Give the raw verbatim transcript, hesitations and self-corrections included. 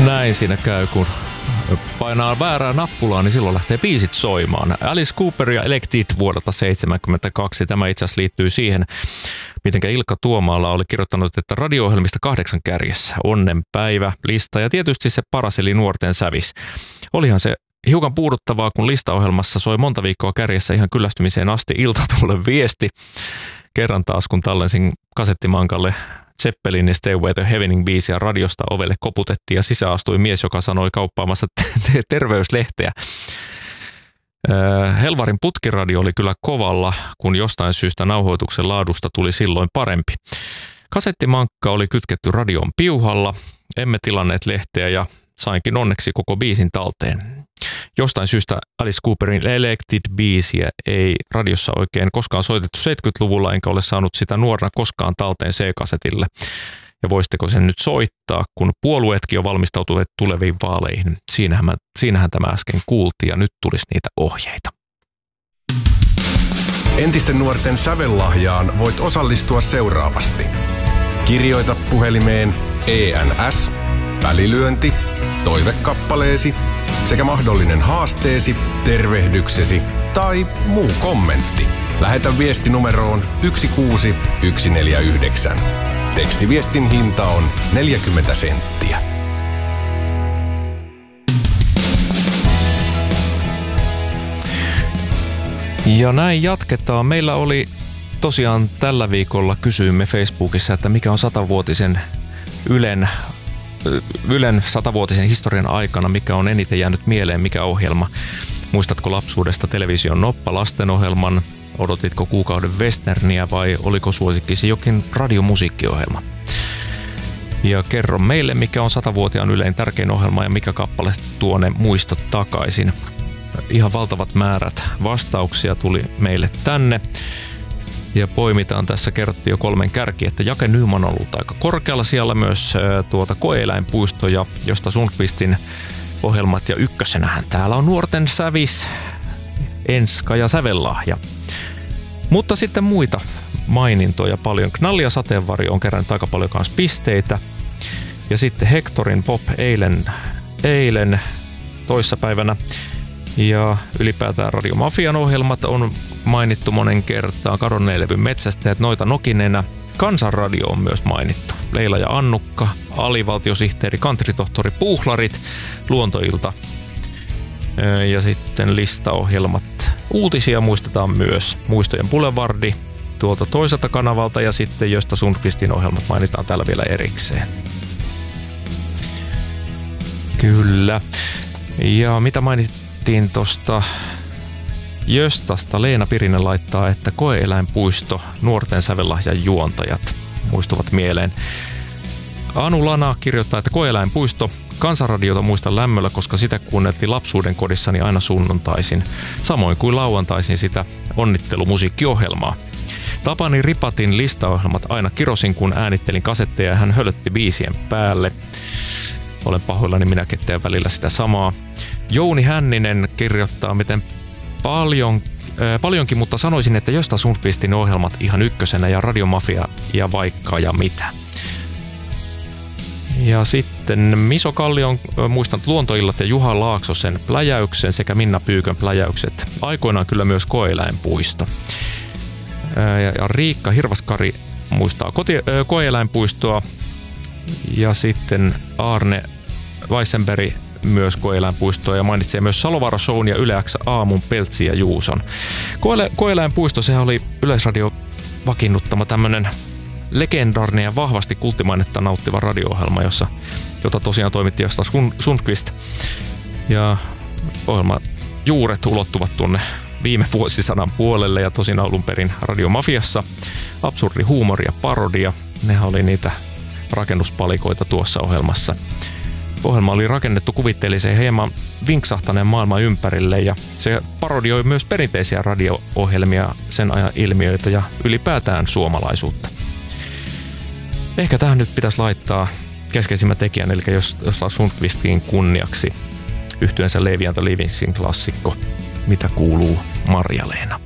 Näin siinä käy, kun painaa väärää nappulaa, niin silloin lähtee biisit soimaan. Alice Cooper ja Elected vuodelta seitsemänkymmentäkaksi. Tämä itse asiassa liittyy siihen, miten Ilkka Tuomaala oli kirjoittanut, että radio-ohjelmista kahdeksan kärjessä. Onnenpäivä, lista ja tietysti se paras eli nuorten sävis. Olihan se hiukan puuduttavaa, kun listaohjelmassa soi monta viikkoa kärjessä ihan kyllästymiseen asti iltatuulen viesti. Kerran taas, kun tallensin kasettimankalle Zeppelin ja Stairway to Heavenin biisiä radiosta ovelle koputettiin ja sisään astui mies, joka sanoi kauppaamassa terveyslehteä. Helvarin putkiradio oli kyllä kovalla, kun jostain syystä nauhoituksen laadusta tuli silloin parempi. Kasettimankka oli kytketty radion piuhalla, emme tilanneet lehteä ja sainkin onneksi koko biisin talteen. Jostain syystä Alice Cooperin Elected-biisiä ei radiossa oikein koskaan soitettu seitsemänkymmentäluvulla, enkä ole saanut sitä nuorena koskaan talteen C-kasetille. Ja voisitteko sen nyt soittaa, kun puolueetkin on valmistautuneet tuleviin vaaleihin. Siinähän, siinähän tämä äsken kuultiin ja nyt tulisi niitä ohjeita. Entisten nuorten sävellahjaan voit osallistua seuraavasti. Kirjoita puhelimeen E N S, välilyönti, toivekappaleesi sekä mahdollinen haasteesi, tervehdyksesi tai muu kommentti. Lähetä viesti numeroon yksi kuusi yksi neljä yhdeksän. Tekstiviestin hinta on neljäkymmentä senttiä. Ja näin jatketaan. Meillä oli tosiaan tällä viikolla, kysyimme Facebookissa, että mikä on satavuotisen Ylen Ylen satavuotisen historian aikana, mikä on eniten jäänyt mieleen, mikä ohjelma. Muistatko lapsuudesta television Noppa lastenohjelman? Odotitko kuukauden westerniä vai oliko suosikkisi jokin radiomusiikkiohjelma? Ja kerro meille, mikä on satavuotiaan Ylen tärkein ohjelma ja mikä kappale tuo ne muistot takaisin. Ihan valtavat määrät vastauksia tuli meille tänne. Ja poimitaan tässä, kerrottiin jo kolmen kärki, että Jake Nyman on ollut aika korkealla siellä myös tuota Koe-eläinpuisto ja Josta Sundqvistin ohjelmat. Ja ykkösenähän täällä on nuorten sävis, Enska ja sävellahja. Mutta sitten muita mainintoja paljon. Knalli ja sateenvarjo on kerännyt aika paljon kanssa pisteitä. Ja sitten Hectorin Pop eilen, eilen toissapäivänä. Ja ylipäätään Radiomafian ohjelmat on mainittu monen kertaan. Kadonneen levyn metsästäjät, Noita Nokinenä. Kansanradio on myös mainittu. Leila ja Annukka, alivaltiosihteeri, kantritohtori, Puuhlarit, Luontoilta. Ja sitten listaohjelmat. Uutisia muistetaan myös. Muistojen Boulevardi tuolta toiselta kanavalta ja sitten Josta Sundqvistin ohjelmat mainitaan täällä vielä erikseen. Kyllä. Ja mitä mainittiin tuosta Jöstasta? Leena Pirinen laittaa, että Koe-eläinpuisto, nuorten sävellahjan juontajat muistuvat mieleen. Anu Lana kirjoittaa, että Koe-eläinpuisto, Kansanradiota muistan lämmöllä, koska sitä kuunneltiin lapsuuden kodissani aina sunnuntaisin. Samoin kuin lauantaisin sitä onnittelumusiikkiohjelmaa. Tapani Ripatin listaohjelmat aina kirosin, kun äänittelin kasetteja ja hän hölötti biisien päälle. Olen pahoillani, minäkin teen välillä sitä samaa. Jouni Hänninen kirjoittaa, miten paljon, äh, paljonkin, mutta sanoisin, että Josta Sundqvistin ohjelmat ihan ykkösenä ja Radiomafia ja vaikka ja mitä. Ja sitten Miso Kallion muistanut Luontoillat ja Juha Laaksosen pläjäyksen sekä Minna Pyykön pläjäykset. Aikoinaan kyllä myös Koe-eläinpuisto. Ja Riikka Hirvaskari muistaa koti, Koe-eläinpuistoa. Ja sitten Arne Weissenberg myös Koe-eläinpuistoa ja mainitsee myös Salovara Shown ja Yle X aamun Peltsi ja Juuson. Koe-eläinpuisto, sehän oli Yleisradio vakiinnuttama tämmönen legendaarinen ja vahvasti kulttimainetta nauttiva radio-ohjelma, jossa, jota tosiaan toimitti Josta Sundqvist. Ja ohjelman juuret ulottuvat tuonne viime vuosisadan puolelle ja tosin alun perin Radiomafiassa. Absurdi huumori ja parodia, nehän oli niitä rakennuspalikoita tuossa ohjelmassa. Ohjelma oli rakennettu kuvitteelliseen hieman vinksahtaneen maailman ympärille ja se parodioi myös perinteisiä radio-ohjelmia, sen ajan ilmiöitä ja ylipäätään suomalaisuutta. Ehkä tähän nyt pitäisi laittaa keskeisimmän tekijän, eli Josta Sundqvistin kunniaksi yhtyeensä Levi and the Livingsin klassikko Mitä kuuluu Marja-Leena.